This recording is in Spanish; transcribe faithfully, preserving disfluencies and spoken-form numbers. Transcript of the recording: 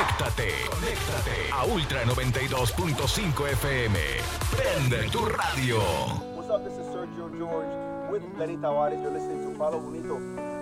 Conéctate, conéctate a Ultra noventa y dos punto cinco F M. Prende tu radio. What's up? This is Sergio George with Lenny Tavares. You're listening to Palo Bonito